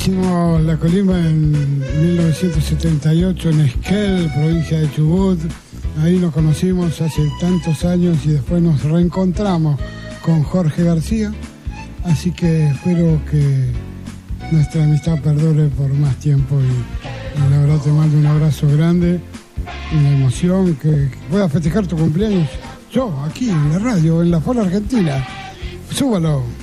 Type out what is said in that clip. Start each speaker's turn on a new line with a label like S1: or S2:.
S1: Hicimos La Colimba en 1978 en Esquel, provincia de Chubut. Ahí nos conocimos hace tantos años y después nos reencontramos con Jorge García. Así que espero que nuestra amistad perdure por más tiempo y la verdad te mando un abrazo grande, una emoción que pueda festejar tu cumpleaños yo aquí en la radio, en la Fola Argentina. Súbalo.